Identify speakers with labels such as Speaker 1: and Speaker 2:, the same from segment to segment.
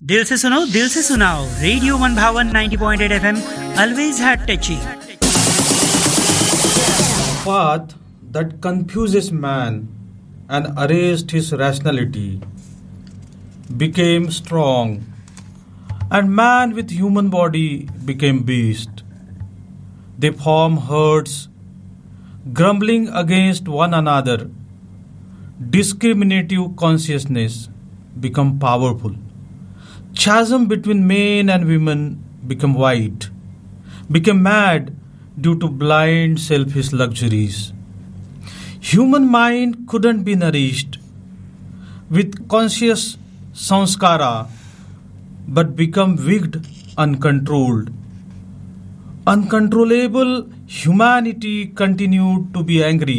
Speaker 1: दिल से सुनाओ रेडियो मन भावन 90.8 FM always had touchy.
Speaker 2: Path that confuses man and erased his rationality became strong, and man with human body became beast. They form herds, grumbling against one another. Discriminative consciousness become powerful. Chasm between men and women became wide, became mad due to blind selfish luxuries. Human mind couldn't be nourished with conscious sanskara, but become wicked, uncontrolled. Uncontrollable humanity continued to be angry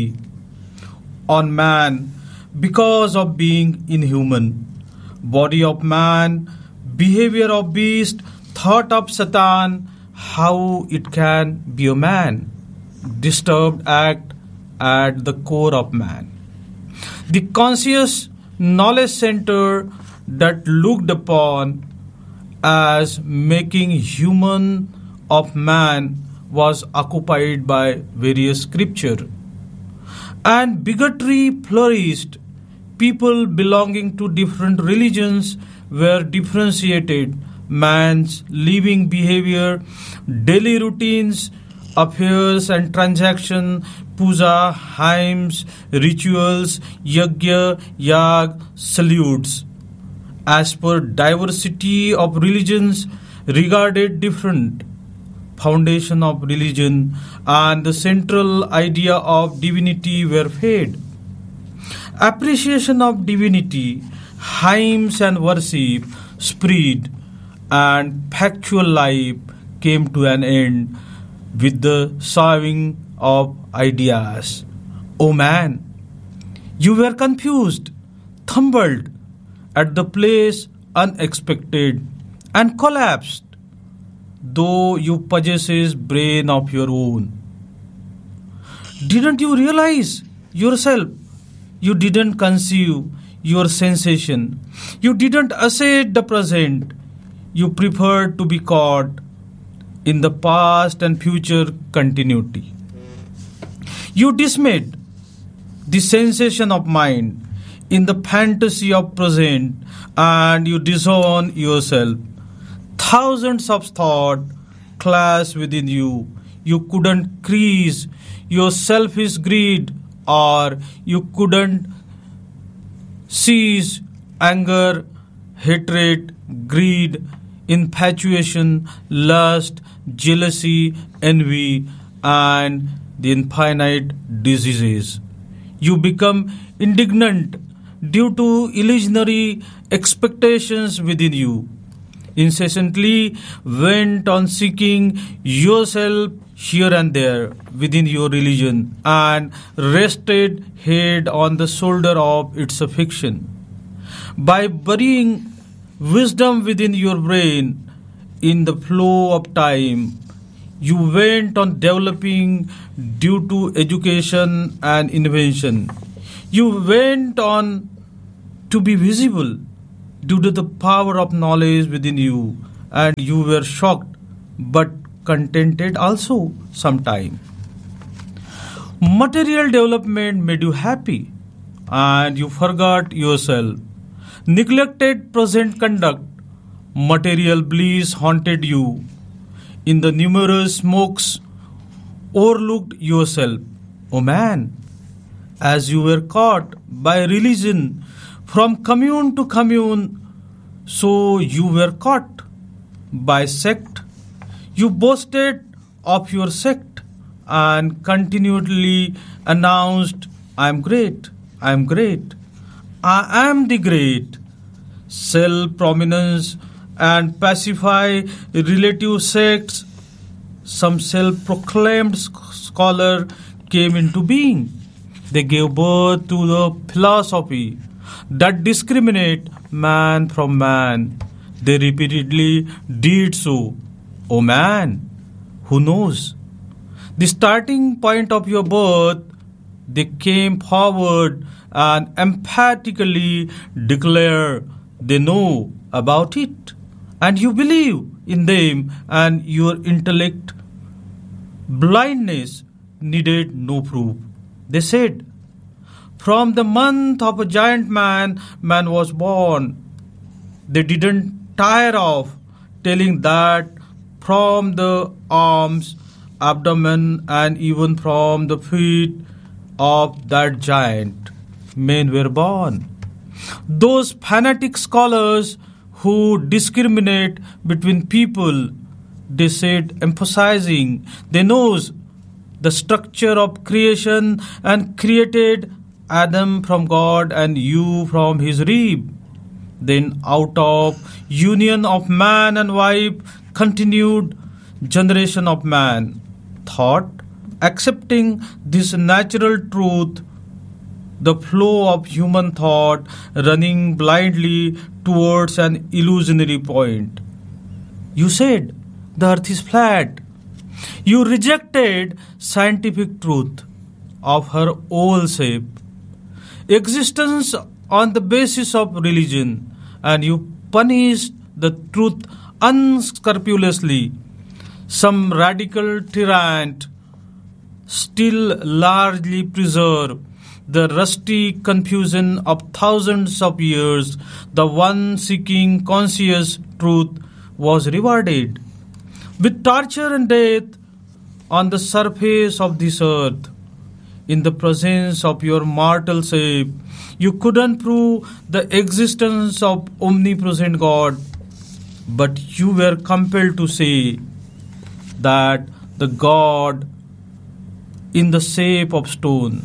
Speaker 2: on man because of being inhuman. Body of man, behavior of beast, thought of Satan, how it can be a man. Disturbed act at the core of man. The conscious knowledge center that looked upon as making human of man was occupied by various scripture. And bigotry flourished. People belonging to different religions were differentiated. Man's living behavior, daily routines, affairs and transaction, puja, hymns, rituals, yajna, yag, salutes, as per diversity of religions, regarded different. Foundation of religion and the central idea of divinity were fade. Appreciation of divinity, hymns and worship spread, and factual life came to an end with the sowing of ideas. O man, you were confused, tumbled at the place unexpected, and collapsed, though you possess brain of your own. Didn't you realize yourself? You didn't conceive your sensation. You didn't assess the present. You preferred to be caught in the past and future continuity. You dismayed the sensation of mind in the fantasy of present, and you disown yourself. Thousands of thoughts clash within you. You couldn't crease your selfish greed, or you couldn't seize anger, hatred, greed, infatuation, lust, jealousy, envy, and the infinite diseases. You become indignant due to illusionary expectations within you. Incessantly went on seeking yourself here and there within your religion, and rested head on the shoulder of its affliction. By burying wisdom within your brain in the flow of time, you went on developing due to education and invention. You went on to be visible due to the power of knowledge within you, and you were shocked but contented also sometime. Material development made you happy, and you forgot yourself. Neglected present conduct, material bliss haunted you. In the numerous smokes, overlooked yourself. O man, as you were caught by religion from commune to commune, so you were caught by sect. You boasted of your sect and continually announced, I am great, I am great, I am the great. Self-prominence and pacify relative sects. Some self-proclaimed scholar came into being. They gave birth to the philosophy that discriminate man from man. They repeatedly did so. O man, who knows? The starting point of your birth, they came forward and emphatically declare they know about it. and you believe in them, and your intellect blindness needed no proof. They said, from the month of a giant man was born. They didn't tire of telling that from the arms, abdomen, and even from the feet of that giant, men were born. Those fanatic scholars who discriminate between people, they said, emphasizing they knows the structure of creation and created Adam from God and you from his rib. Then out of union of man and wife continued generation of man. Thought, accepting this natural truth, the flow of human thought running blindly towards an illusionary point. You said the earth is flat. You rejected scientific truth of her old shape, existence on the basis of religion, and you punished the truth unscrupulously. Some radical tyrant still largely preserve the rusty confusion of thousands of years. The one seeking conscious truth was rewarded with torture and death on the surface of this earth. In the presence of your mortal shape, you couldn't prove the existence of omnipresent God, but you were compelled to say that the God in the shape of stone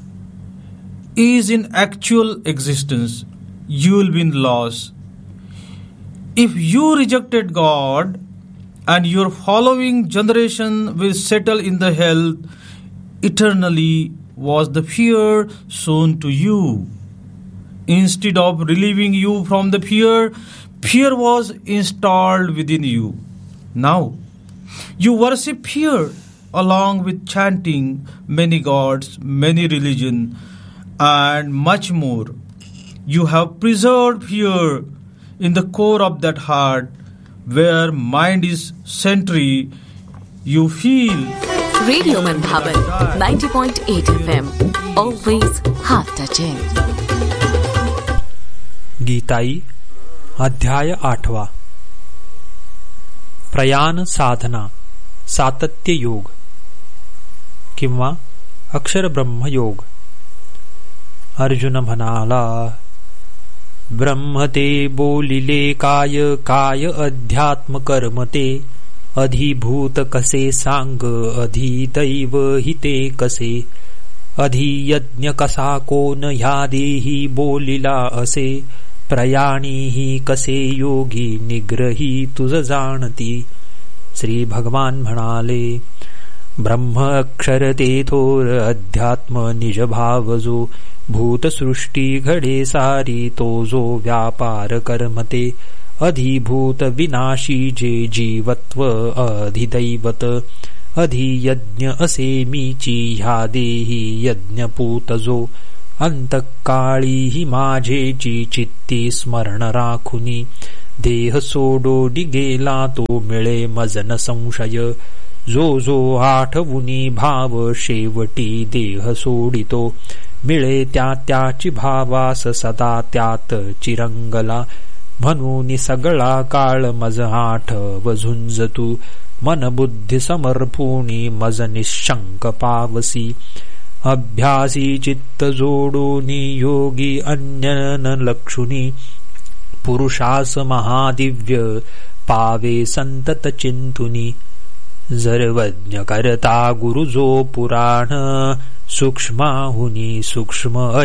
Speaker 2: is in actual existence. You will be in loss. If you rejected God, and your following generation will settle in the hell eternally, was the fear shown to you. Instead of relieving you from the fear, fear was installed within you. Now, you worship fear along with chanting many gods, many religions, and much more. You have preserved fear in the core of that heart, where mind is century. You feel
Speaker 3: Radio Manbhavan 90.8 FM, always heart touching.
Speaker 4: Gitai अध्याय 8 प्रयाण साधना सातत्य योग किंवा अक्षर ब्रह्म योग. अर्जुन म्हणाला, ब्रह्म ते बोलिले काय, काय अध्यात्म कर्म ते, अधिभूत कसे सांग, अधिदैव हिते कसे, अधियज्ञ कसा कोण ह्या देही बोलिला असे, प्रयाणीही कसे योगी निग्रही तुझ जाणती. श्री भगवान म्हणाले, ब्रह्म अक्षर ते थोर, अध्यात्म निज भाव जो, भूतसृष्टी घडे सारी तो जो व्यापार कर्मते, अधिभूत विनाशी जे जीवत्व अधिदैवत, अधियज्ञ असे मीची ह्या देही यज्ञपूत जो, अंतकाळी ही माझेची चित्ती स्मरण राखुनी, देह सोडो गेला तो मिळे मजन संशय, जो जो आठवुनी भाव शेवटी देह सोडितो, मिळे त्या त्याची भावास सदा त्यात चिरंगला, म्हणून सगळा काळ मज आठव झुंजतू, मन बुद्धी समर्पूनी मज निशंक पावसी, अभ्यासी चित्त जोडूनी योगी अन्यन लक्षुनी, पुरुषास महादिव्य पावे संतत चिंतुनी, सर्वज्ञ करता गुरु जो पुराण, सूक्ष्माहुनी सूक्ष्म